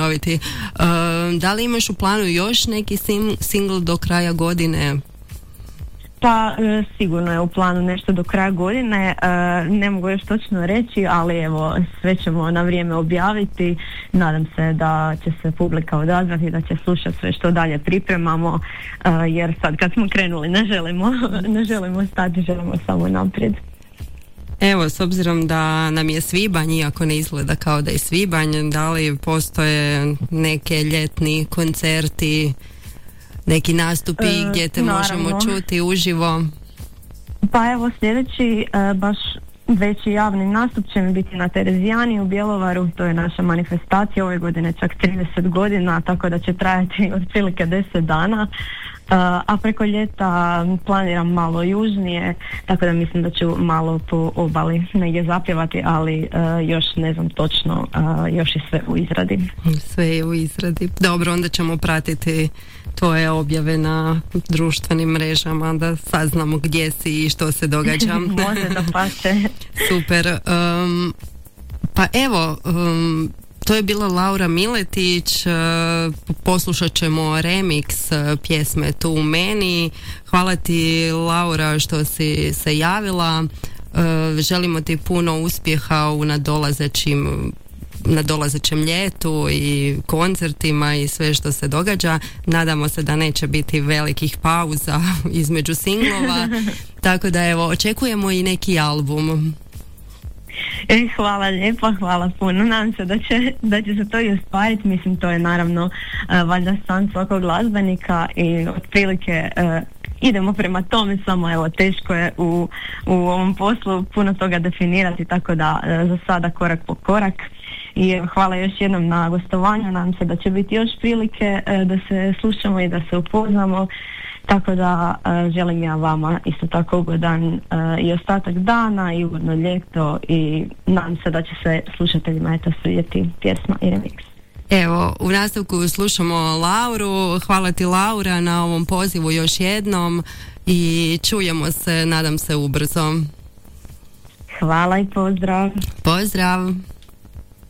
obaviti. Da li imaš u planu još neki single do kraja godine? Pa sigurno je u planu nešto do kraja godine, ne mogu još točno reći, ali evo sve ćemo na vrijeme objaviti. Nadam se da će se publika odazvati, da će slušati sve što dalje pripremamo, jer sad kad smo krenuli ne želimo stati, želimo samo naprijed. Evo, s obzirom da nam je svibanj, iako ne izgleda kao da je svibanj, da li postoje neke ljetni koncerti, neki nastupi gdje te možemo čuti uživo? Pa evo sljedeći baš veći javni nastup će mi biti na Terezijani u Bjelovaru, to je naša manifestacija ove godine čak 30 godina, tako da će trajati otprilike 10 dana. A preko ljeta planiram malo južnije, tako da mislim da ću malo po obali negdje zapjevati, ali još ne znam točno, još je sve u izradi. Sve je u izradi. Dobro, onda ćemo pratiti tvoje objave na društvenim mrežama da saznamo gdje si i što se događa. Može da paše. Super. Pa evo, to je bila Laura Miletić, poslušat ćemo remix pjesme Tu u meni. Hvala ti, Laura, što si se javila. Želimo ti puno uspjeha u nadolazećem ljetu i koncertima i sve što se događa. Nadamo se da neće biti velikih pauza između singlova, tako da evo, očekujemo i neki album. Hvala lijepo, hvala puno. Nadam se da će se to i ostvariti. Mislim, to je naravno valjda san svakog glazbenika i otprilike idemo prema tome, samo evo teško je u ovom poslu puno toga definirati, tako da za sada korak po korak. I hvala još jednom na gostovanju, nadam se da će biti još prilike da se slušamo i da se upoznamo, tako da želim ja vama isto tako ugodan i ostatak dana i ugodno ljeto i nadam se da će se slušateljima svidjeti pjesma i remix. Evo, u nastavku slušamo Lauru. Hvala ti, Laura, na ovom pozivu još jednom i čujemo se, nadam se, ubrzo. Hvala i pozdrav. Pozdrav.